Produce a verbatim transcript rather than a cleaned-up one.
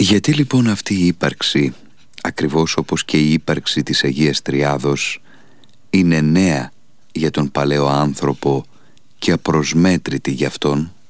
Γιατί λοιπόν αυτή η ύπαρξη, ακριβώς όπως και η ύπαρξη της Αγίας Τριάδος, είναι νέα για τον παλαιό άνθρωπο και απροσμέτρητη για αυτόν?